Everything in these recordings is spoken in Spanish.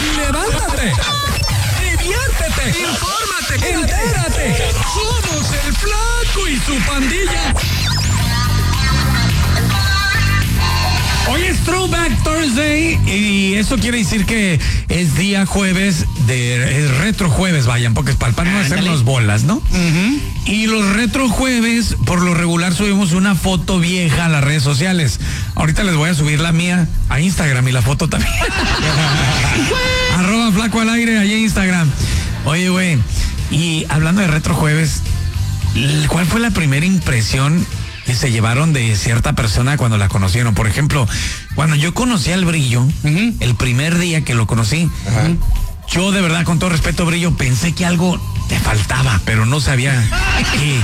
Levántate, diviértete, infórmate, entérate. Somos el Flaco y su pandilla. Hoy es Throwback Thursday y eso quiere decir que es día jueves es retro jueves, vayan, porque es para no hacernos bolas, ¿no? Uh-huh. Y los retro jueves, por lo regular, subimos una foto vieja a las redes sociales. Ahorita les voy a subir la mía a Instagram y la foto también. @Flaco al aire, allá en Instagram. Oye, güey, y hablando de retro jueves, ¿cuál fue la primera impresión que se llevaron de cierta persona cuando la conocieron? Por ejemplo, cuando yo conocí al Brillo, uh-huh, el primer día que lo conocí, uh-huh, yo de verdad, con todo respeto, Brillo, pensé que algo te faltaba, pero no sabía qué.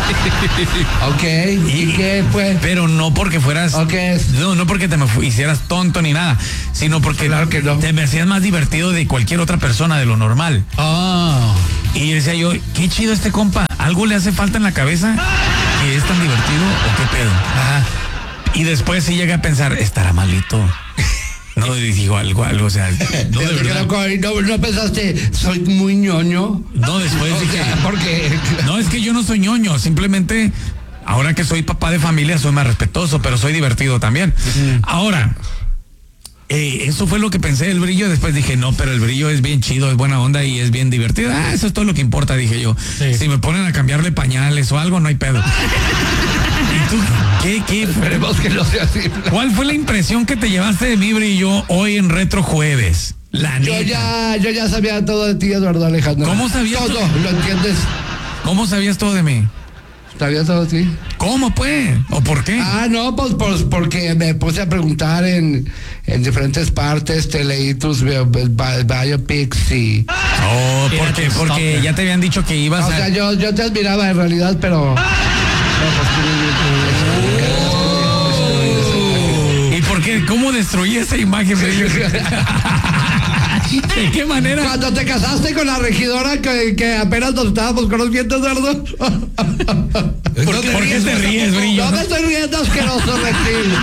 Ok, ¿y qué pues? Pero no porque fueras... Okay. No porque te me hicieras tonto ni nada, sino porque claro que no, te me hacías más divertido de cualquier otra persona de lo normal. Oh. Y decía yo, qué chido este compa, ¿algo le hace falta en la cabeza que es tan divertido o qué pedo? Ajá. Y después sí llegué a pensar, estará malito. No, digo algo, o sea, no de verdad. No pensaste, soy muy ñoño. No, después dije, porque no, es que yo no soy ñoño, simplemente ahora que soy papá de familia soy más respetuoso, pero soy divertido también. Uh-huh. Ahora, eso fue lo que pensé del Brillo. Después dije, no, pero el Brillo es bien chido, es buena onda y es bien divertido. Eso es todo lo que importa, dije yo. Sí. Si me ponen a cambiarle pañales o algo, no hay pedo. ¿Y tú qué? Esperemos que no sea así. ¿Cuál fue la impresión que te llevaste de mi Brillo hoy en Retro Jueves? Yo ya sabía todo de ti, Eduardo Alejandro. ¿Cómo sabías todo? ¿Lo entiendes? ¿Cómo sabías todo de mí? ¿Sabías todo de ti? ¿Cómo pues? ¿O por qué? No, pues porque me puse a preguntar en diferentes partes, te leí tus biopics y... Oh, porque ya te habían dicho que ibas O sea, yo te admiraba en realidad, pero... ¿Y por qué? ¿Cómo destruí esa imagen? ¿De qué manera? Cuando te casaste con la regidora que apenas nos estábamos conociendo, Eduardo. ¿Por qué te ríes, Brillo? No me estoy riendo, asqueroso reptil.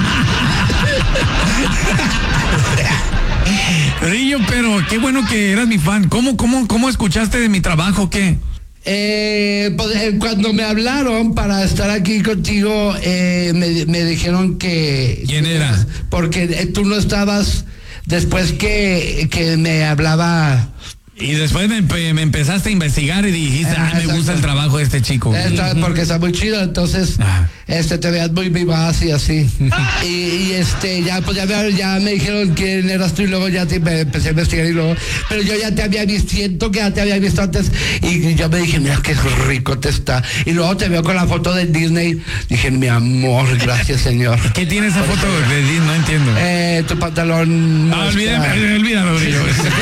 Brillo, pero qué bueno que eras mi fan. ¿Cómo escuchaste de mi trabajo? ¿Qué? Cuando me hablaron para estar aquí contigo, me dijeron que... ¿Quién era? Porque tú no estabas después que me hablaba... Y después me empezaste a investigar y dijiste, me gusta el trabajo de este chico. Porque está muy chido, entonces te veas muy vivaz y así. y ya me dijeron quién eras tú y luego ya me empecé a investigar y luego, pero yo ya te había visto, siento que ya te había visto antes y yo me dije, mira qué rico te está. Y luego te veo con la foto de Disney, dije, mi amor, gracias señor. ¿Qué tiene esa foto de Disney? No entiendo. Tu pantalón. Olvídalo, Brillo.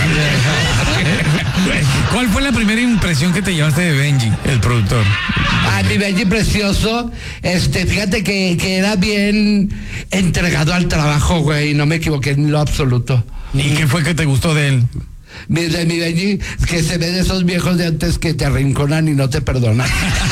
¿Cuál fue la primera impresión que te llevaste de Benji, el productor? Mi Benji precioso, fíjate que era bien entregado al trabajo, güey, no me equivoqué en lo absoluto. ¿Y qué fue que te gustó de él? De mi Benji, que se ve de esos viejos de antes que te arrinconan y no te perdonan.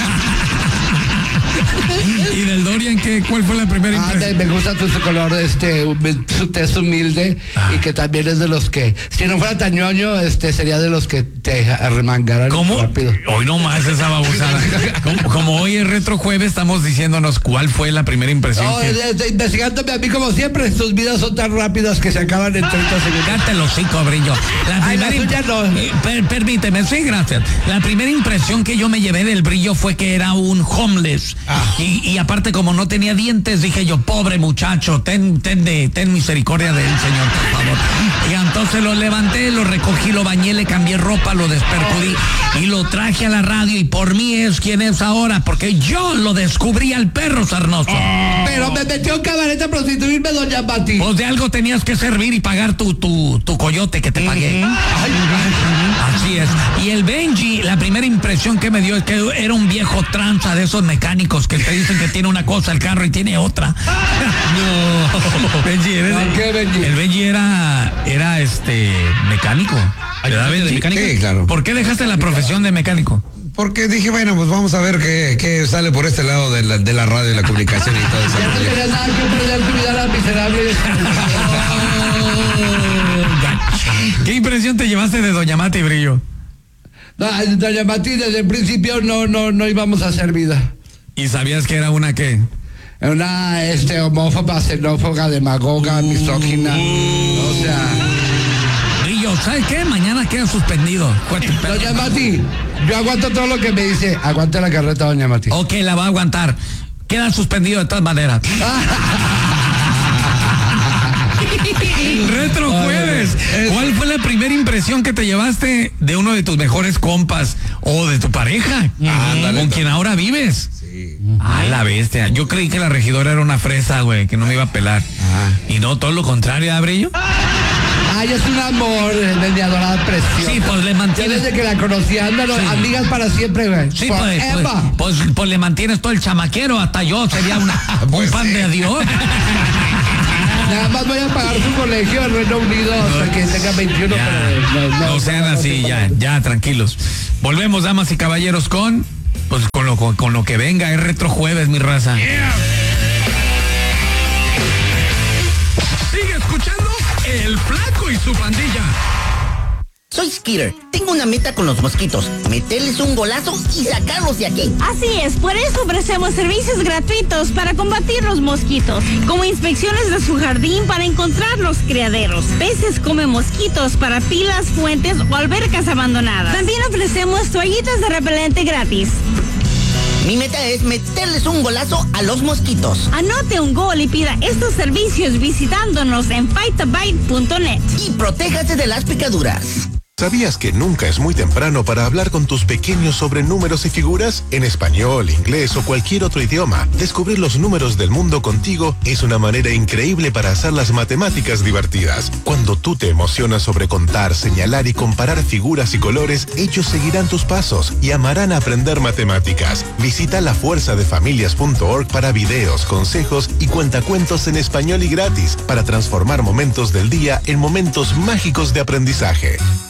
¿Y del Dorian cuál fue la primera impresión? Me gusta tu color, su tez humilde y que también es de los que, si no fuera tan ñoño, sería de los que te arremangaran rápido. Hoy no más esa babosada. como hoy es Retro Jueves, estamos diciéndonos cuál fue la primera impresión. Investigándome a mí como siempre, tus vidas son tan rápidas que se acaban en 30 segundos. Cállate el hocico, Brillo. Permíteme, sí, gracias. La primera impresión que yo me llevé del Brillo fue que era un homeless. Y aparte, como no tenía dientes, dije yo, pobre muchacho, ten misericordia de él, señor, por favor. Y entonces lo levanté, lo recogí, lo bañé, le cambié ropa, lo despercudí y lo traje a la radio y por mí es quien es ahora, porque yo lo descubrí al perro sarnoso. Pero me metió en cabaret a prostituirme, doña Mati. Pues de algo tenías que servir y pagar tu coyote que te pagué. Así es. Y el Benji, la primera impresión que me dio es que era un viejo tranza de esos mecánicos que te dicen que tiene una cosa el carro y tiene otra. No. Benji, ¿Qué Benji? El Benji era mecánico. ¿Verdad, Benji? Sí, claro. ¿Por qué dejaste la profesión de mecánico? Porque dije, bueno, pues vamos a ver qué sale por este lado de la radio y la comunicación y todo eso. Ya no tenía nada que perder tu vida, la miserable. ¿Qué impresión te llevaste de Doña Mati, Brillo? No, doña Mati, desde el principio no íbamos a hacer vida. ¿Y sabías que era una qué? Una homófoba, xenófoba, demagoga, misógina. O sea. Brillo, ¿sabes qué? Mañana queda suspendido. Doña Mati, yo aguanto todo lo que me dice. Aguante la carreta, doña Mati. Ok, la va a aguantar. Queda suspendido de todas maneras. Retro Jueves. ¿Cuál fue la primera impresión que te llevaste de uno de tus mejores compas o de tu pareja? ¿Con quien ahora vives? Sí. La bestia. Yo creí que la regidora era una fresa, güey, que no me iba a pelar. Y no, todo lo contrario, ¿ah, Brillo? Es un amor de mi adorada preciosa. Sí, pues le mantienes. Desde que la conocí, ándalo, sí. Amigas para siempre, güey. Sí, pues le mantienes todo el chamaquero, hasta yo sería un pan de Dios. Nada más voy a pagar su colegio en Reino Unido hasta que tenga 21. No sean así, ya, tranquilos. Volvemos, damas y caballeros, con lo que venga. Es Retro Jueves, mi raza. Sigue escuchando El Flaco y su pandilla. Soy Skitter. Tengo una meta con los mosquitos. Meterles un golazo y sacarlos de aquí. Así es, por eso ofrecemos servicios gratuitos para combatir los mosquitos, como inspecciones de su jardín para encontrar los criaderos. Peces come mosquitos para pilas, fuentes o albercas abandonadas. También ofrecemos toallitas de repelente gratis. Mi meta es meterles un golazo a los mosquitos. Anote un gol y pida estos servicios visitándonos en fightabite.net. Y protéjase de las picaduras. ¿Sabías que nunca es muy temprano para hablar con tus pequeños sobre números y figuras? En español, inglés o cualquier otro idioma, descubrir los números del mundo contigo es una manera increíble para hacer las matemáticas divertidas. Cuando tú te emocionas sobre contar, señalar y comparar figuras y colores, ellos seguirán tus pasos y amarán aprender matemáticas. Visita lafuerzadefamilias.org para videos, consejos y cuentacuentos en español y gratis para transformar momentos del día en momentos mágicos de aprendizaje.